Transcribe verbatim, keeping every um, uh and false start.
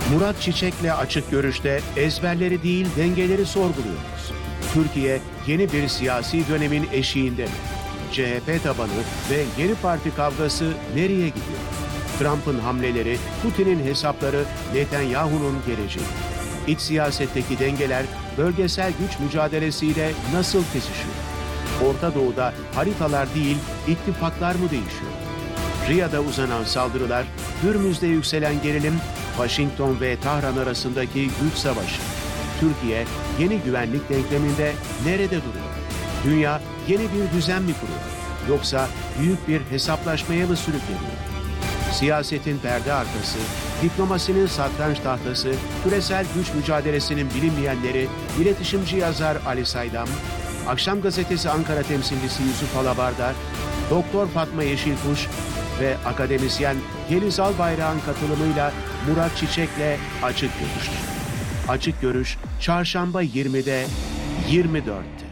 Murat Çiçek'le Açık Görüş'te ezberleri değil dengeleri sorguluyoruz. Türkiye yeni bir siyasi dönemin eşiğinde mi? C H P tabanı ve yeni parti kavgası nereye gidiyor? Trump'ın hamleleri, Putin'in hesapları, Netanyahu'nun geleceği. İç siyasetteki dengeler bölgesel güç mücadelesiyle nasıl kesişiyor? Orta Doğu'da haritalar değil, ittifaklar mı değişiyor? Riyad'a uzanan saldırılar, Hürmüz'de yükselen gerilim, Washington ve Tahran arasındaki güç savaşı. Türkiye yeni güvenlik denkleminde nerede duruyor? Dünya yeni bir düzen mi kuruyor? Yoksa büyük bir hesaplaşmaya mı sürükleniyor? Siyasetin perde arkası, diplomasinin satranç tahtası, küresel güç mücadelesinin bilinmeyenleri, iletişimci yazar Ali Saydam, Akşam Gazetesi Ankara temsilcisi Yusuf Alabardar, Doktor Fatma Yeşilkuş ve akademisyen Yeliz Albayrak'ın katılımıyla Murat Çiçek'le Açık Görüş'te. Açık Görüş, Çarşamba yirmide, yirmi dörtte.